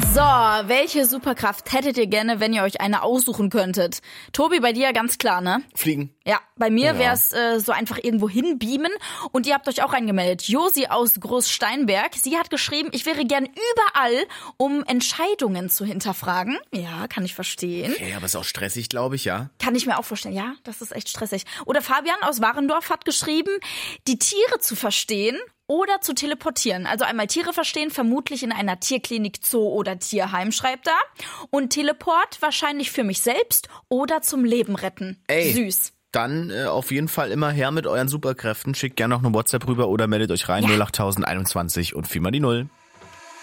So, welche Superkraft hättet ihr gerne, wenn ihr euch eine aussuchen könntet? Tobi, bei dir ganz klar, ne? Fliegen. Ja, bei mir wär's so einfach irgendwo hinbeamen. Und ihr habt euch auch angemeldet. Josi aus Großsteinberg, sie hat geschrieben, ich wäre gern überall, um Entscheidungen zu hinterfragen. Ja, kann ich verstehen. Okay, aber ist auch stressig, glaube ich, ja. Kann ich mir auch vorstellen, ja, das ist echt stressig. Oder Fabian aus Warendorf hat geschrieben, die Tiere zu verstehen oder zu teleportieren. Also einmal Tiere verstehen, vermutlich in einer Tierklinik, Zoo oder Tierheim, schreibt er. Und Teleport wahrscheinlich für mich selbst oder zum Leben retten. Ey. Süß. Dann auf jeden Fall immer her mit euren Superkräften. Schickt gerne noch eine WhatsApp rüber oder meldet euch rein. 08021 und 4 mal die 0.